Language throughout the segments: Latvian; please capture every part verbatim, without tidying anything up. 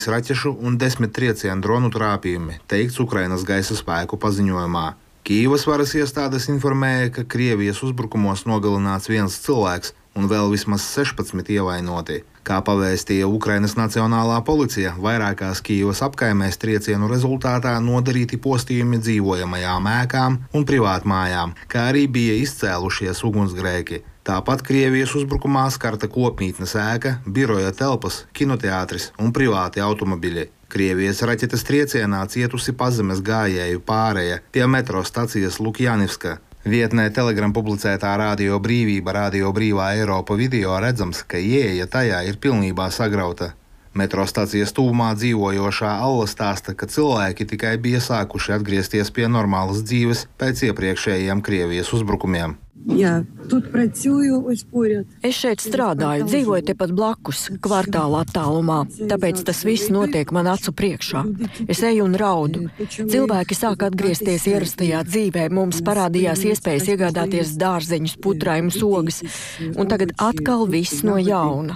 raķešu un desmit triecienu dronu trāpījumi, teikts Ukrainas gaisa spēku paziņojumā. Kīivas varas iestādes informēja, ka Krievijas uzbrukumos nogalināts viens cilvēks un vēl vismaz sešpadsmit ievainoti. Kā pavēstīja Ukrainas Nacionālā policija, vairākās Kīivas apkaimēs triecienu rezultātā nodarīti postījumi dzīvojamajām ēkām un privātmājām, kā arī bija izcēlušies ugunsgrēki. Tāpat Krievijas uzbrukumā skarta kopmītnes ēka, biroja telpas, kinoteātris un privāti automobiļi. Krievijas raķetes triecienā cietusi pazemes gājēju pāreja pie metro stacijas Lukjanivska. Vietnē Telegram publicētā Radio Brīvība, Radio Brīvā Eiropa video redzams, ka ieeja tajā ir pilnībā sagrauta. Metro stacijas tuvumā dzīvojošā Alla stāsta, ka cilvēki tikai bija sākuši atgriezties pie normālas dzīves pēc iepriekšējiem Krievijas uzbrukumiem. Jā, тут працюю, ось поряд. Es šeit strādāju, dzīvoju tepat blakus, kvartāla attālumā, tāpēc tas viss notiek man acu priekšā. Es eju un raudu. Cilvēki sāk atgriezties ierastajā dzīvē, mums parādījās iespējas iegādāties dārzeņus, putrājumus, ogas, un tagad atkal viss no jauna.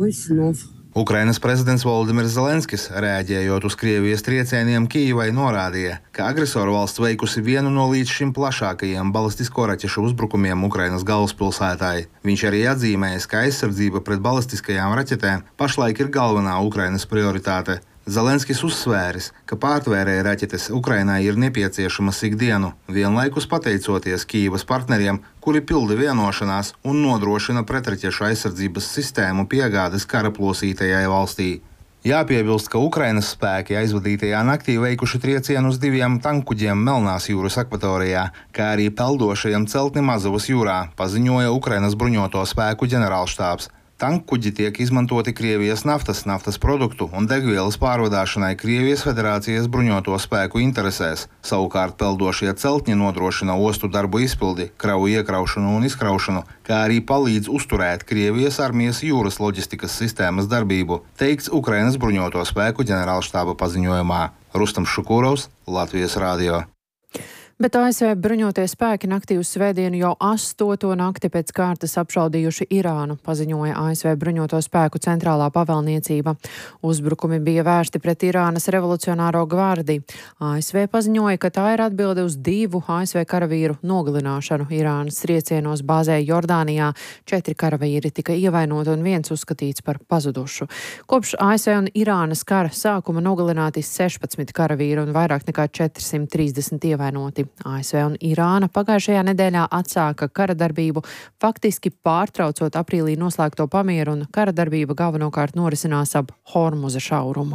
Ukrainas prezidents Volodimirs Zelenskis, reaģējot uz Krievijas triecieniem Kīivai, norādīja, ka agresoru valsts veikusi vienu no līdz šim plašākajiem balistisko raķešu uzbrukumiem Ukrainas galvaspilsētai. Viņš arī atzīmēja, ka aizsardzība pret balistiskajām raķetēm pašlaik ir galvenā Ukrainas prioritāte. Zelenskis uzsvēris, ka pārtvērēja raķetes Ukrainai ir nepieciešamas ikdienu, vienlaikus pateicoties Kīivas partneriem, kuri pilda vienošanās un nodrošina pretraķešu aizsardzības sistēmu piegādes kara plosītajai valstī. Jāpiebilst, ka Ukrainas spēki aizvadītajā naktī veikuši triecienu uz diviem tankkuģiem Melnās jūras akvatorijā, kā arī peldošajam celtnim Azovas jūrā, paziņoja Ukrainas bruņoto spēku ģenerālštābs. Tankkuģi tiek izmantoti Krievijas naftas, naftas produktu un degvielas pārvadāšanai Krievijas Federācijas bruņoto spēku interesēs. Savukārt peldošie celtņi nodrošina ostu darbu izpildi, kravu iekraušanu un izkraušanu, kā arī palīdz uzturēt Krievijas armijas jūras loģistikas sistēmas darbību, teikts Ukrainas bruņoto spēku ģenerālštāba paziņojumā. Rustam Šukurovs, Latvijas radio. Bet A S V bruņotie spēki naktī uz svētdienu jau astoto nakti pēc kārtas apšaudījuši Irānu, paziņoja A S V bruņoto spēku centrālā pavēlniecība. Uzbrukumi bija vērsti pret Irānas revolucionāro gvardiju. A S V paziņoja, ka tā ir atbilde uz divu A S V karavīru nogalināšanu Irānas triecienos bāzē Jordānijā. Četri karavīri tika ievainoti un viens uzskatīts par pazudušu. Kopš A S V un Irānas kara sākuma nogalināti sešpadsmit karavīri un vairāk nekā četrsimt trīsdesmit ievainoti. A S V un Irāna pagājušajā nedēļā atsāka kara darbību, faktiski pārtraucot aprīlī noslēgto pamieru, un kara darbība galvenokārt norisinās ap Hormuza šaurumu.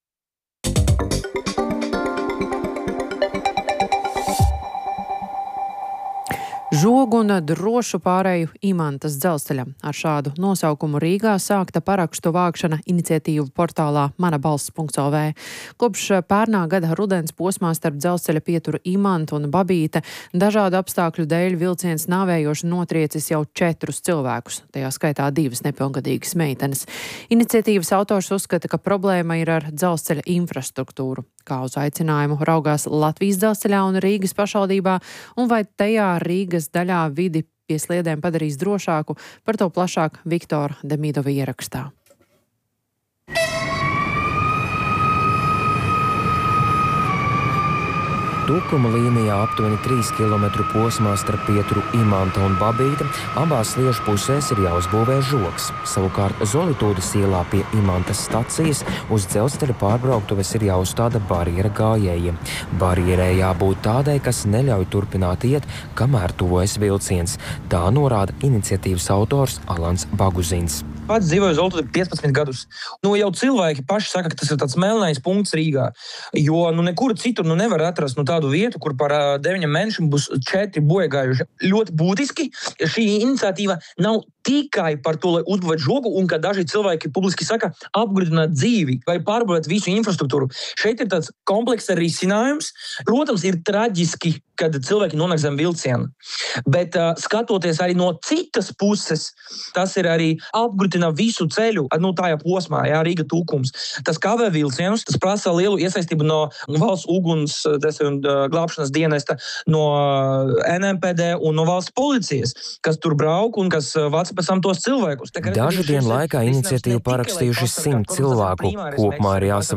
Žogu un drošu pārēju Imantas dzelzceļam. Ar šādu nosaukumu Rīgā sākta parakstu vākšana iniciatīvu portālā mana balss punkts el vē. Kopš pērnā gada rudens posmā starp dzelzceļa pieturu Imanta un Babīte dažādu apstākļu dēļ vilciens nāvējoši notriecis jau četrus cilvēkus, tajā skaitā divas nepilngadīgas meitenes. Iniciatīvas autors uzskata, ka problēma ir ar dzelzceļa infrastruktūru. Kā uz aicinājumu raugās Latvijas dzelzceļā un Rīgas pašvaldībā, un vai tajā Rīgas daļā vidi pie sliedēm padarīs drošāku, par to plašāk Viktora Demidova ierakstā. Tukuma līnijā aptuveni trīs kilometru posmā starp pieturu Imanta un Babīte abās sliežu pusēs ir jāuzbūvē žogs. Savukārt Zolitūdas ielā pie Imantas stacijas uz dzelzceļa pārbrauktuves ir jāuzstāda barjera gājējiem. Barjerē jābūt tādai, kas neļauj turpināt iet, kamēr tuvojas vilciens. Tā norāda iniciatīvas autors Alans Baguzins. Pats dzīvoju Zolitūdā piecpadsmit gadus. Nu, jau cilvēki paši saka, ka tas ir tāds melnais punkts Rīgā, jo nu, nekur citur nu, nevar atrast nu, tādu vietu, kur par uh, deviņiem mēnešiem būs četri bojagājuši. Ļoti būtiski, ja šī iniciatīva nav tikai par to, lai uzbūvētu žogu, un ka daži cilvēki publiski saka, apgrūtināt dzīvi vai pārbūvēt visu infrastruktūru. Šeit ir tāds komplekss risinājums. Protams, ir traģiski, kad cilvēki nonāk zem vilciena. Bet uh, skatoties arī no citas puses, tas ir arī apgrūtina visu ceļu, nu tajā posmā, jā, Rīga Tūkums. Tas kavē vilcienus, tas prasa lielu iesaistību no valsts uguns un glābšanas dienesta, no N M P D un no valsts policijas, kas tur brauk un kas vāc pēc tam tos cilvēkus. Dažu dienu laikā iniciatīvu parakstījuši simt cilvēku. Kopumā ir jāsaka,